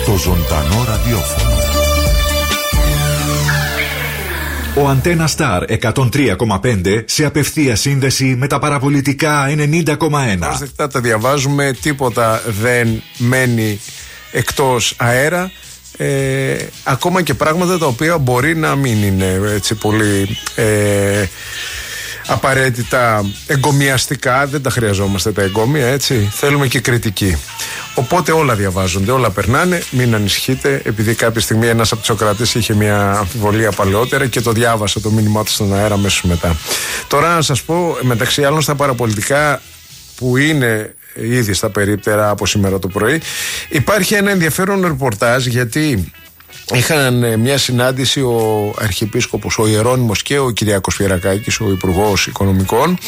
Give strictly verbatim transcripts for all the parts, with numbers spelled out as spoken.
Το ζωντανό ραδιόφωνο. Ο Αντένα Σταρ εκατόν τρία κόμμα πέντε σε απευθεία σύνδεση με τα παραπολιτικά ενενήντα κόμμα ένα. Πρόσδεκτα τα διαβάζουμε, τίποτα δεν μένει εκτός αέρα. Ε, ακόμα και πράγματα τα οποία μπορεί να μην είναι έτσι πολύ ε, απαραίτητα εγκομιαστικά. Δεν τα χρειαζόμαστε τα εγκόμια, έτσι. Θέλουμε και κριτική. Οπότε όλα διαβάζονται, όλα περνάνε. Μην ανησυχείτε, επειδή κάποια στιγμή ένας από τους Σοκράτες είχε μια αμφιβολία παλαιότερα και το διάβασα το μήνυμά του στον αέρα αμέσως μετά. Τώρα να σας πω, μεταξύ άλλων στα παραπολιτικά που είναι ήδη στα περίπτερα από σήμερα το πρωί, υπάρχει ένα ενδιαφέρον ρεπορτάζ, γιατί είχαν μια συνάντηση ο Αρχιεπίσκοπος, ο Ιερώνυμος και ο Κυριάκος Φιερακάκης, ο Υπουργός Οικονομικών,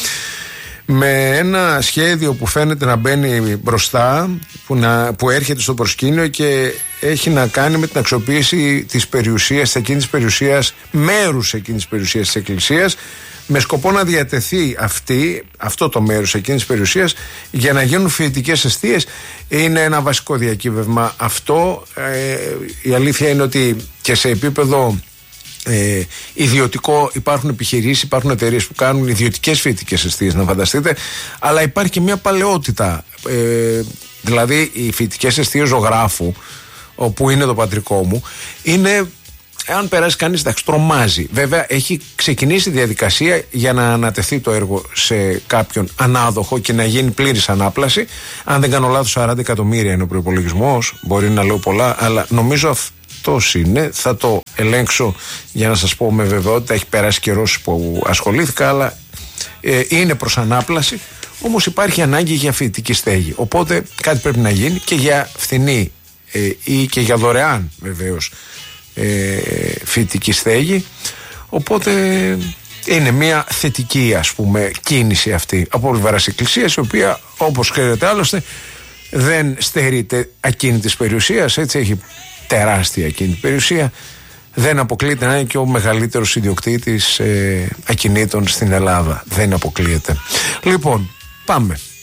με ένα σχέδιο που φαίνεται να μπαίνει μπροστά, που, να, που έρχεται στο προσκήνιο και έχει να κάνει με την αξιοποίηση της περιουσίας, εκείνης της περιουσίας, μέρους εκείνης της περιουσίας της Εκκλησίας, με σκοπό να διατεθεί αυτή, αυτό το μέρος εκείνης της περιουσίας για να γίνουν φοιτητικές εστίες. Είναι ένα βασικό διακύβευμα αυτό. Ε, η αλήθεια είναι ότι και σε επίπεδο Ε, ιδιωτικό υπάρχουν επιχειρήσεις, υπάρχουν εταιρείες που κάνουν ιδιωτικές φοιτητικές εστίες, να φανταστείτε, αλλά υπάρχει και μια παλαιότητα. Ε, δηλαδή, οι φοιτητικές εστίες ζωγράφου, όπου είναι το πατρικό μου, είναι, αν περάσει κανείς, εντάξει, τρομάζει. Βέβαια, έχει ξεκινήσει η διαδικασία για να ανατεθεί το έργο σε κάποιον ανάδοχο και να γίνει πλήρης ανάπλαση. Αν δεν κάνω λάθος, σαράντα εκατομμύρια είναι ο προϋπολογισμός. Μπορεί να λέω πολλά, αλλά νομίζω αυτό είναι. Θα το ελέγξω για να σας πω με βεβαιότητα. Έχει περάσει καιρός που ασχολήθηκα, αλλά ε, είναι προς ανάπλαση. Όμως υπάρχει ανάγκη για φοιτητική στέγη. Οπότε κάτι πρέπει να γίνει και για φθηνή ε, ή και για δωρεάν βεβαίως ε, φοιτητική στέγη. Οπότε είναι μια θετική, ας πούμε, κίνηση αυτή από πλευράς Εκκλησίας, η οποία, όπως ξέρετε άλλωστε, δεν στερείται ακίνητης περιουσίας, έτσι, έχει τεράστια εκείνη την περιουσία. Δεν αποκλείεται να είναι και ο μεγαλύτερος ιδιοκτήτης ε, ακινήτων στην Ελλάδα. Δεν αποκλείεται. Λοιπόν, πάμε.